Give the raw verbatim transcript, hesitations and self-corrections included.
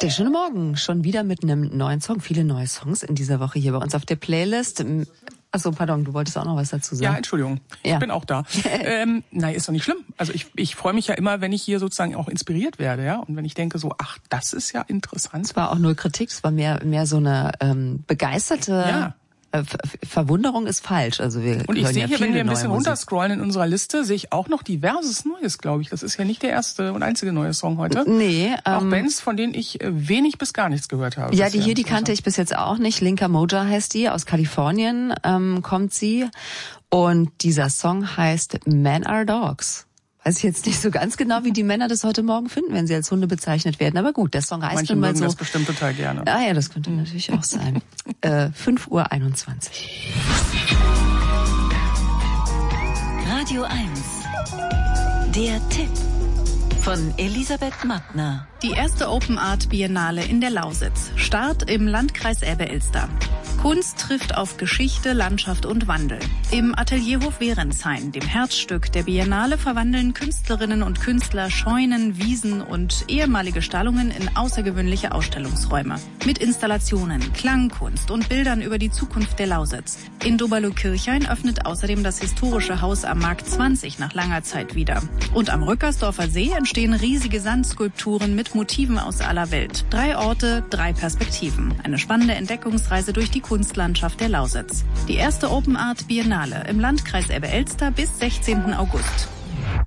Der schöne Morgen, schon wieder mit einem neuen Song. Viele neue Songs in dieser Woche hier bei uns auf der Playlist. Achso, pardon, du wolltest auch noch was dazu sagen. Ja, Entschuldigung, ja. Ich bin auch da. ähm, nein, ist doch nicht schlimm. Also ich, ich freue mich ja immer, wenn ich hier sozusagen auch inspiriert werde, ja. Und wenn ich denke so, ach, das ist ja interessant. Es war auch null Kritik, es war mehr mehr so eine ähm, begeisterte... Ja. Verwunderung ist falsch. Also wir Und ich sehe ja hier, wenn wir ein bisschen Musik. runterscrollen in unserer Liste, sehe ich auch noch diverses Neues, glaube ich. Das ist ja nicht der erste und einzige neue Song heute. Nee. Auch ähm, Bands, von denen ich wenig bis gar nichts gehört habe. Ja, die hier, die kannte ich bis jetzt auch nicht. Linka Moja heißt die, aus Kalifornien ähm, kommt sie. Und dieser Song heißt Men Are Dogs. Weiß ich jetzt nicht so ganz genau, wie die Männer das heute Morgen finden, wenn sie als Hunde bezeichnet werden. Aber gut, der Song heißt Manche nun mal mögen so. das bestimmt total gerne. Ah ja, das könnte natürlich auch sein. äh, fünf Uhr einundzwanzig. Radio eins. Der Tipp von Elisabeth Mattner. Die erste Open Art Biennale in der Lausitz. Start im Landkreis Elbe-Elster. Kunst trifft auf Geschichte, Landschaft und Wandel. Im Atelierhof Werenshain, dem Herzstück der Biennale, verwandeln Künstlerinnen und Künstler Scheunen, Wiesen und ehemalige Stallungen in außergewöhnliche Ausstellungsräume. Mit Installationen, Klangkunst und Bildern über die Zukunft der Lausitz. In Doberlo-Kirchhain öffnet außerdem das historische Haus am Markt zwanzig nach langer Zeit wieder. Und am Rückersdorfer See entstehen riesige Sandskulpturen mit Motiven aus aller Welt. Drei Orte, drei Perspektiven. Eine spannende Entdeckungsreise durch die Kunstlandschaft der Lausitz. Die erste Open Art Biennale im Landkreis Elbe-Elster bis sechzehnten August.